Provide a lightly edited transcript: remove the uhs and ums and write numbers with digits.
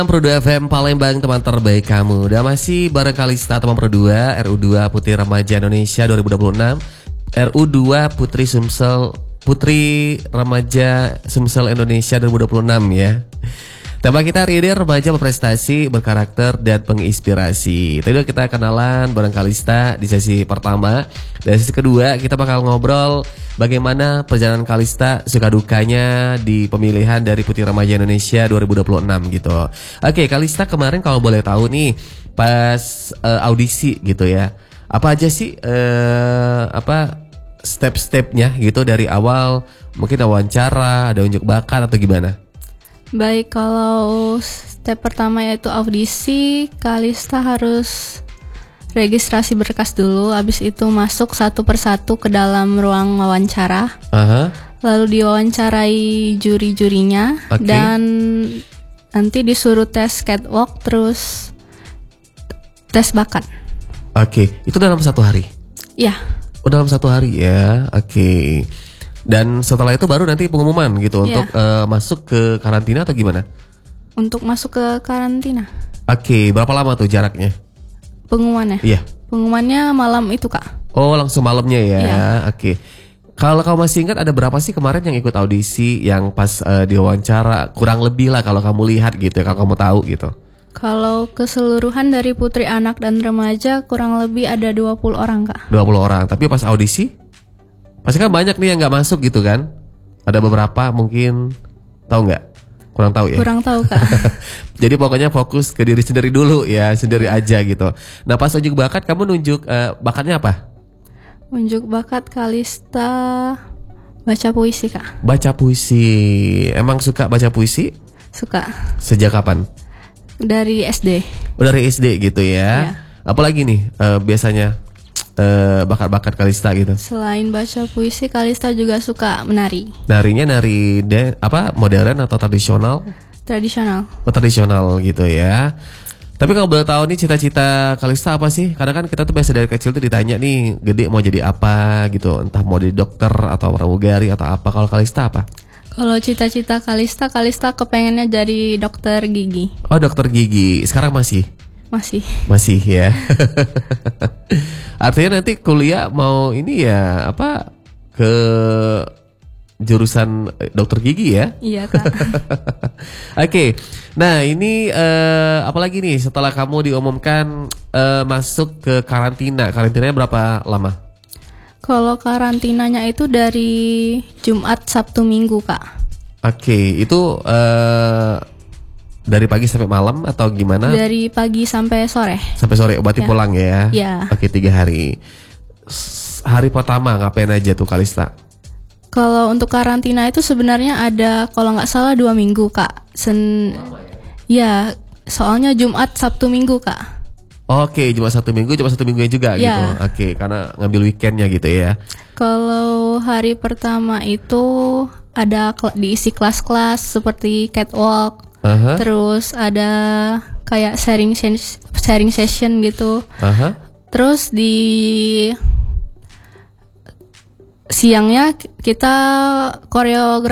Pro 2 FM Palembang, teman terbaik kamu. Udah masih bareng Kalista, teman Pro 2 RU2 Putri Remaja Indonesia 2026, RU2 Putri Remaja Sumsel Indonesia 2026 ya. Tema kita hari ini remaja berprestasi, berkarakter, dan menginspirasi. Tadi kita kenalan bareng Kalista di sesi pertama. Dan sesi kedua kita bakal ngobrol bagaimana perjalanan Kalista, suka dukanya di pemilihan dari Putri Remaja Indonesia 2026 gitu. Oke, Kalista kemarin kalau boleh tahu nih pas audisi gitu ya, apa aja sih step-stepnya gitu dari awal, mungkin wawancara, ada unjuk bakat atau gimana? Baik, kalau step pertama yaitu audisi, Kalista harus registrasi berkas dulu. Habis itu masuk satu persatu ke dalam ruang wawancara. Lalu diwawancarai juri-jurinya. Okay. Dan nanti disuruh tes catwalk, terus tes bakat. Oke, itu dalam satu hari? Iya. Oh, dalam satu hari ya. Oke. Dan setelah itu baru nanti pengumuman gitu untuk masuk ke karantina atau gimana? Untuk masuk ke karantina. Oke, berapa lama tuh jaraknya? Pengumumannya? Iya. Pengumumannya malam itu, Kak. Oh, langsung malamnya ya. Iya. Oke. Kalau kamu masih ingat ada berapa sih kemarin yang ikut audisi yang pas diwawancara? Kurang lebih lah kalau kamu lihat gitu ya, kalau kamu tahu gitu. Kalau keseluruhan dari putri anak dan remaja kurang lebih ada 20 orang, Kak. 20 orang, tapi pas audisi pasti kan banyak nih yang gak masuk gitu kan? Ada beberapa mungkin, tahu nggak? Kurang tahu ya? Kurang tahu, Kak. Jadi pokoknya fokus ke diri sendiri dulu ya, sendiri aja gitu. Nah pas unjuk bakat kamu nunjuk bakatnya apa? Unjuk bakat Kalista baca puisi, Kak. Baca puisi, emang suka baca puisi? Suka. Sejak kapan? Dari SD. Oh, dari SD gitu ya? Apalagi nih biasanya bakat-bakat Kalista gitu? Selain baca puisi, Kalista juga suka menari. Narinya nari modern atau tradisional? Tradisional. Oh, tradisional gitu ya. Tapi kalau boleh tahu nih cita-cita Kalista apa sih? Karena kan kita tuh biasa dari kecil tuh ditanya nih, gede mau jadi apa gitu. Entah mau jadi dokter atau pramugari atau apa. Kalau Kalista apa? Kalau cita-cita Kalista kepengennya jadi dokter gigi. Oh, dokter gigi. Sekarang masih? Masih ya. Artinya nanti kuliah mau ini ya ke jurusan dokter gigi ya? Iya, Kak. Oke. Nah ini apalagi nih setelah kamu diumumkan masuk ke karantina. Karantinanya berapa lama? Kalau karantinanya itu dari Jumat, Sabtu, Minggu, Kak. Oke, itu dari pagi sampai malam atau gimana? Dari pagi sampai sore. Sampai sore, berarti pulang ya? Iya. Oke, 3 hari. Hari pertama ngapain aja tuh Kalista? Kalau untuk karantina itu sebenarnya ada kalau nggak salah 2 minggu, Kak. Ya, soalnya Jumat, Sabtu, Minggu, Kak. Oke, cuma satu minggunya juga gitu. Oke, karena ngambil weekendnya gitu ya. Kalau hari pertama itu ada diisi kelas-kelas seperti catwalk. Terus ada kayak sharing session gitu. Terus di siangnya kita koreografi